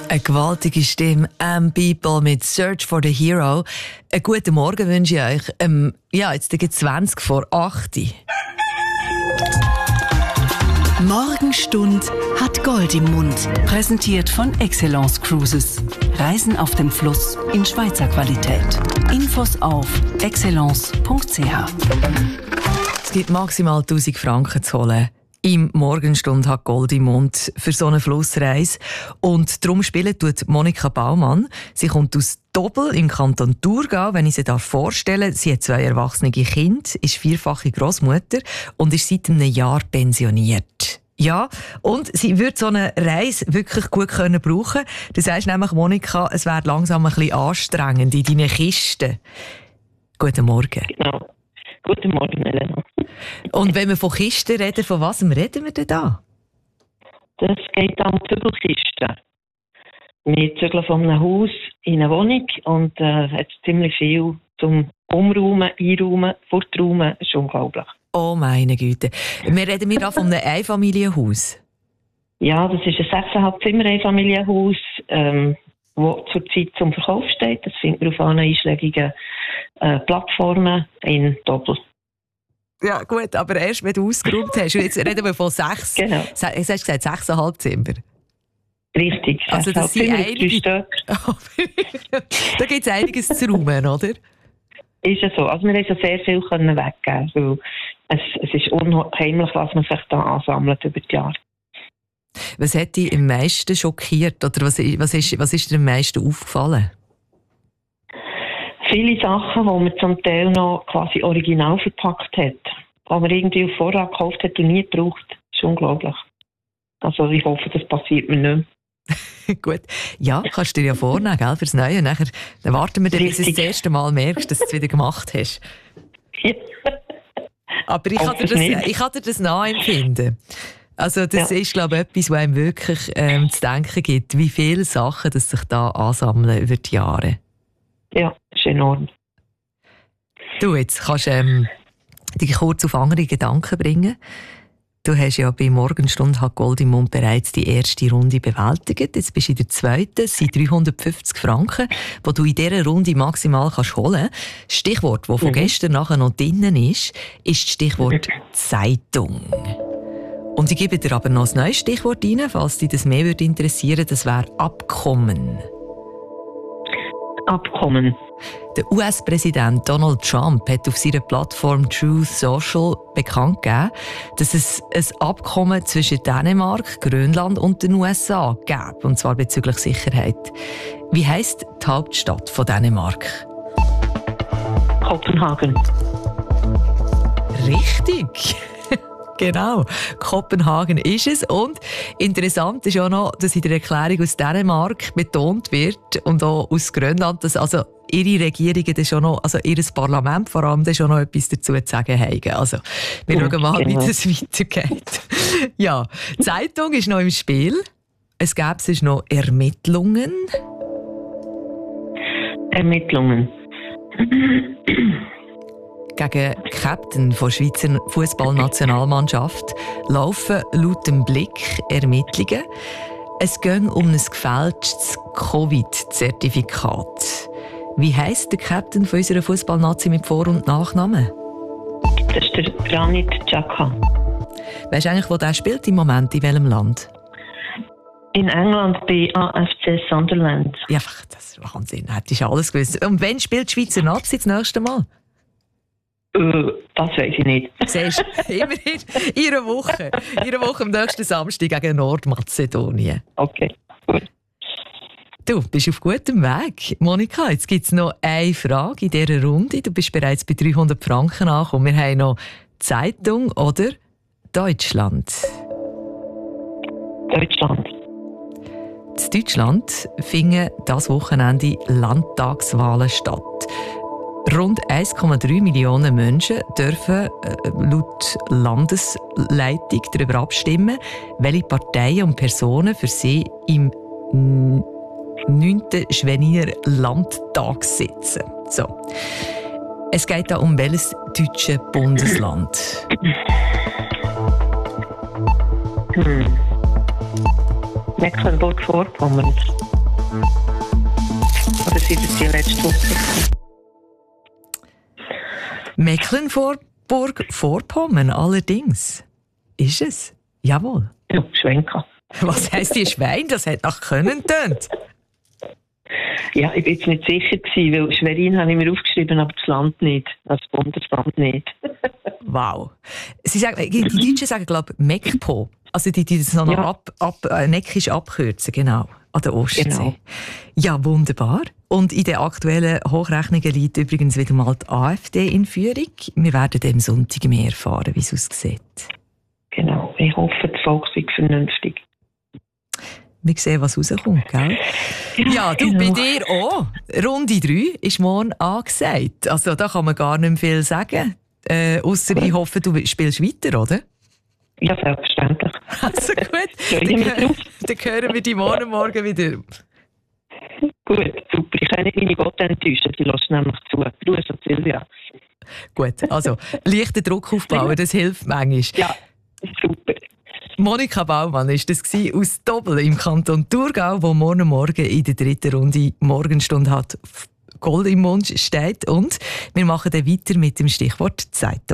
Eine gewaltige Stimme, People mit Search for the Hero. Einen guten Morgen wünsche ich euch. Jetzt geht 20 vor 8 Uhr. Morgenstund hat Gold im Mund. Präsentiert von Excellence Cruises. Reisen auf dem Fluss in Schweizer Qualität. Infos auf excellence.ch. Es gibt maximal 1000 Franken zu holen. Im Morgenstund hat Gold im Mund für so eine Flussreise. Und darum spielt Monika Baumann. Sie kommt aus Dobel im Kanton Thurgau, wenn ich sie vorstellen darf. Sie hat 2 erwachsene Kinder, ist 4-fache Grossmutter und ist seit einem Jahr pensioniert. Ja, und sie würde so eine Reise wirklich gut brauchen können. Du sagst nämlich, Monika, es wäre langsam ein bisschen anstrengend in deinen Kisten. Guten Morgen. Genau. Guten Morgen, Elena. Und wenn wir von Kisten reden, von was reden wir denn da? Das geht um Zügelkisten. Wir zügeln von einem Haus in eine Wohnung und es hat ziemlich viel zum Umräumen, Einräumen, Forträumen. Das ist unglaublich. Oh meine Güte. Wir reden hier von einem Einfamilienhaus. Ja, das ist ein 6,5 Zimmer Einfamilienhaus, das zurzeit zum Verkauf steht. Das findet man auf allen einschlägigen Plattformen in Doppel. Ja gut, aber erst wenn du ausgeräumt hast. Und jetzt reden wir von 6. Genau. Jetzt hast du gesagt 6,5 Zimmer. Richtig. Also das sind einige. Da gibt es einiges zu räumen, oder? Ist ja so. Also wir haben so sehr viel weggeben, weil es ist unheimlich, was man sich da ansammelt über die Jahre. Was hat dich am meisten schockiert oder was ist dir am meisten aufgefallen? Viele Sachen, die man zum Teil noch quasi original verpackt hat, die man irgendwie auf Vorrat gekauft hat und nie gebraucht. Das ist unglaublich. Also ich hoffe, das passiert mir nicht mehr. Gut. Ja, kannst du dir ja vornehmen, gell, fürs Neue. Nachher dann warten wir, bis du das erste Mal merkst, dass du es wieder gemacht hast. Ja. Aber ich kann dir das nachempfinden. Also das ist, glaube ich, etwas, was einem wirklich zu denken gibt, wie viele Sachen dass sich da ansammeln über die Jahre. Ja, das ist enorm. Du, jetzt kannst du dich kurz auf andere Gedanken bringen. Du hast ja bei Morgenstund hat Gold im Mund bereits die erste Runde bewältigt. Jetzt bist du in der zweiten. Es sind 350 Franken, die du in dieser Runde maximal holen kannst. Das Stichwort, das von gestern nachher noch drinnen ist das Stichwort Zeitung. Und ich gebe dir aber noch ein neues Stichwort rein, falls dich das mehr interessieren würde. Das wäre Abkommen. Abkommen. Der US-Präsident Donald Trump hat auf seiner Plattform Truth Social bekannt gegeben, dass es ein Abkommen zwischen Dänemark, Grönland und den USA gäbe, und zwar bezüglich Sicherheit. Wie heisst die Hauptstadt von Dänemark? Kopenhagen. Richtig! Genau, Kopenhagen ist es. Und interessant ist auch noch, dass in der Erklärung aus Dänemark betont wird und auch aus Grönland, dass also ihre Regierungen das schon noch, also ihr Parlament vor allem, das schon noch etwas dazu zu sagen haben. Also, wir schauen mal, wie das weitergeht. Ja, die Zeitung ist noch im Spiel. Es gäbe sonst noch Ermittlungen. Ermittlungen. Gegen Captain der Schweizer Fußballnationalmannschaft laufen laut dem Blick Ermittlungen. Es geht um ein gefälschtes Covid-Zertifikat. Wie heisst der Captain von unserer Fußballnazi mit Vor- und Nachnamen? Das ist der Granit Xhaka. Weißt du eigentlich, wo der spielt im Moment, in welchem Land? In England bei AFC Sunderland. Ja, das ist Wahnsinn, hättest du alles gewusst. Und wann spielt die Schweizer Nazi das nächste Mal? Das weiß ich nicht. Siehst du, immerhin in einer Woche. In einer Woche am nächsten Samstag gegen Nordmazedonien. Okay, gut. Du bist auf gutem Weg. Monika, jetzt gibt es noch eine Frage in dieser Runde. Du bist bereits bei 300 Franken angekommen. Wir haben noch Zeitung oder Deutschland? Deutschland. In Deutschland finden dieses Wochenende Landtagswahlen statt. Rund 1,3 Millionen Menschen dürfen laut Landesleitung darüber abstimmen, welche Parteien und Personen für sie im 9. Schweininer Landtag sitzen. So. Es geht da um welches deutsche Bundesland? Mecklenburg-Vorpommern. Oder sind es die letzte Woche? Mecklenburg-Vorpommern allerdings. Ist es? Jawohl. Ja, Schwenka. Was heisst die Schwein? Das hat nach Können tönt. Ja, ich bin jetzt nicht sicher gewesen, weil Schwerin habe ich mir aufgeschrieben, aber das Land nicht. Das Bundesland nicht. Wow. Sie sagen, die Deutschen sagen, glaube ich, Mekpo. Also die das noch Ja. neckisch abkürzen, genau. An der Ostsee. Genau. Ja, wunderbar. Und in den aktuellen Hochrechnungen liegt übrigens wieder mal die AfD in Führung. Wir werden am Sonntag mehr erfahren, wie es aussieht. Genau. Ich hoffe, das Volk sei vernünftig. Wir sehen, was rauskommt, gell? Ja, du, genau. bei dir auch. Runde 3 ist morgen angesagt. Also da kann man gar nicht mehr viel sagen. Ausser ich hoffe, du spielst weiter, oder? Ja, selbstverständlich. Also gut, Freue mich drauf. dann hören wir dich morgen wieder. Gut, super. Ich kann nicht meine Gott enttäuschen, sie lässt nämlich zu. Grüß an Silvia. Gut, also leichten Druck aufbauen, das hilft manchmal. Ja, super. Monika Baumann war das aus Dobbel im Kanton Thurgau, wo morgen in der 3. Runde Morgenstunde hat Gold im Mund steht. Und wir machen dann weiter mit dem Stichwort Zeitung.